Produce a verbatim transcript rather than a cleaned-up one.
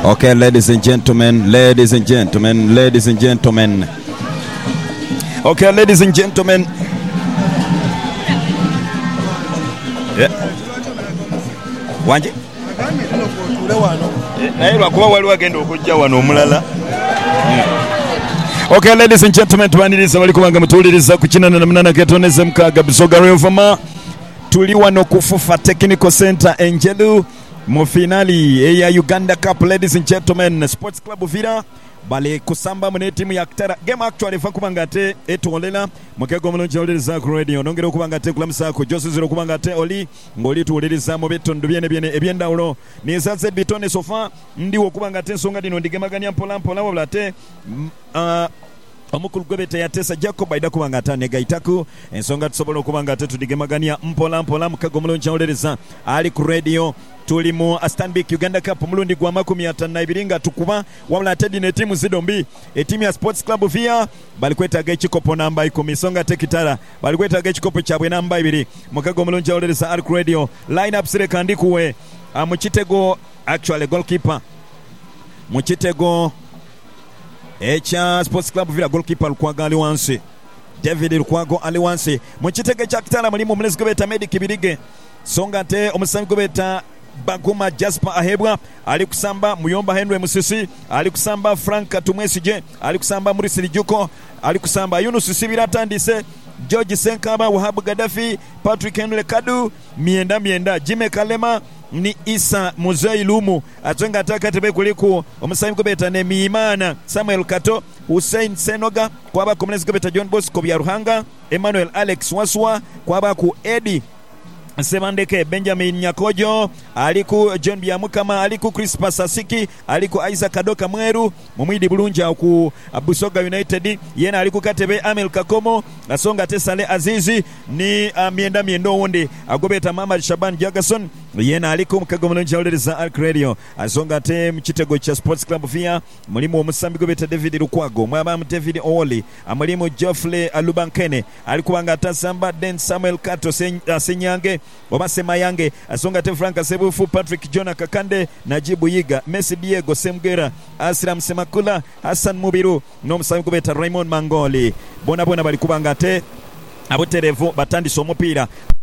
Okay, ladies and gentlemen, ladies and gentlemen, ladies and gentlemen. Okay, ladies and gentlemen. Yeah. Wanje? Naye lwakuba waliwo agenda okujja wano omulala. Okay, ladies and gentlemen, tubaniriza bali kubanga mutuuliriza ku kinana na munana ketoneze mukaaga Bisoga Revama. Tuli wano kufufa Technical Center Enjelu mu finali eya Uganda Cup. Ladies and gentlemen, Sports Club Villa bali kusamba mu timu ya Kitara. Game actually fa kubanga ate etwolela mukego mulungi oliriza ku radio nongera kubanga ate kulamusa ku Jose zero kubanga ate oli ngoli tuuliriza mu bitundu byene byene ebyendawulo nizaze bitone sofa ndiwo kubanga ate ensonga dino ndigemaganya mpola mpola wabula ate uh, omukulu gwebete yatesa Jacob aida kubanga atane gaitaku ensonga tusobola okubanga ate tudigemagania mpola mpola mukego mulungi oliriza ali ku radio. Tuli mu Stanbic Uganda Cup mulundi gwa makumi atano na ibiri nga tukuba wabula ate dino etimu zidombi etimu ya Sports Club Villa bali kwetaaga ekikopo namba ikumi songa ate Kitara bali kwetaaga ekikopo kyabwe namba ibiri mukego mulungi oliriza Arc Radio line up sire kandi kuwe uh, mu kitego actually goalkeeper mu kitego echa Sports Club Villa goalkeeper Lukwago ali wansi David Lukwago ali wansi mu kitego kya Kitara mulimu mulezi gobeta Medi Kibirige songa ate omusami gobeta Baguma Jasper Ahebwa ali kusamba Muyomba Henry Musisi ali kusamba Frank Katumwesije ali kusamba Murisiri Juko ali kusamba Yunus Sibira Tandise George Senkaba Wahabu Gaddafi Patrick Henry Kadu mienda mienda Jime Kalema ni Isa Muzei Lumu atwenga ataka tebe kuliku omusami kubeta ne Miimana Samuel Kato Hussein Senoga kwaba komunezi kubeta John Bosco bya Ruhanga Emmanuel Alex Waswa kwaba ku Eddie Sebandeke Benjamin Nyakojo aliku John Byamukama aliku Crispus Asiki aliku Isaac Kadoka Mweru mumwidi bulunja ku Busoga United yena aliku Katebe Amel Kakomo asonga Tesale Azizi ni uh, mienda miendo wonde agobeta Mama Shaban Jagason yena aliku mukego mulunja oliriza Arc Radio asonga te mkitego cha Sports Club Villa mulimu omusambi gobeta David Lukwago mwaba David Owoli amulimu Geoffrey Alubankene alikuwanga atasamba Den Samuel Kato sen, uh, Senyange Obasema Yange asonga te Frank Sebufu Patrick Jona Kakande Najibu Yiga Messi Diego Semgera Asram Semakula Hassan Mubiru n'omusambi gobeta Raymond Mangoli bona bona bali kubanga te aboterevu batandisa omupiira